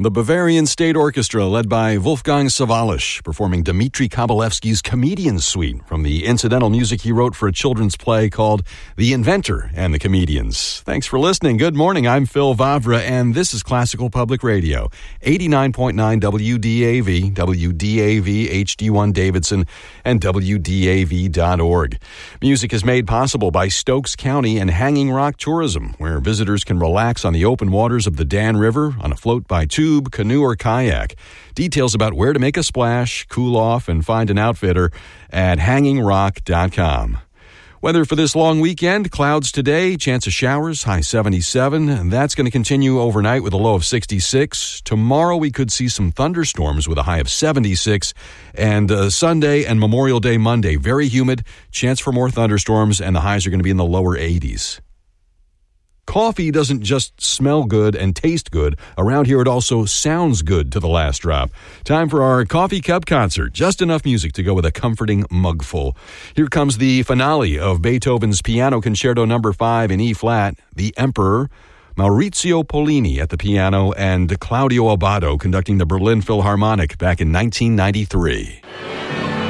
The Bavarian State Orchestra, led by Wolfgang Sawallisch, performing Dmitri Kabalevsky's Comedian Suite from the incidental music he wrote for a children's play called The Inventor and the Comedians. Thanks for listening. Good morning. I'm Phil Vavra, and this is Classical Public Radio, 89.9 WDAV, WDAV HD1 Davidson, and WDAV.org. Music is made possible by Stokes County and Hanging Rock Tourism, where visitors can relax on the open waters of the Dan River on a float by tube, canoe, or kayak. Details about where to make a splash, cool off, and find an outfitter at hangingrock.com. Weather for this long weekend, clouds today, chance of showers, high 77, and that's going to continue overnight with a low of 66. Tomorrow we could see some thunderstorms with a high of 76, and Sunday and Memorial Day Monday, very humid, chance for more thunderstorms, and the highs are going to be in the lower 80s. Coffee doesn't just smell good and taste good. Around here, it also sounds good to the last drop. Time for our coffee cup concert. Just enough music to go with a comforting mugful. Here comes the finale of Beethoven's Piano Concerto No. 5 in E-flat, The Emperor, Maurizio Pollini at the piano, and Claudio Abbado conducting the Berlin Philharmonic back in 1993.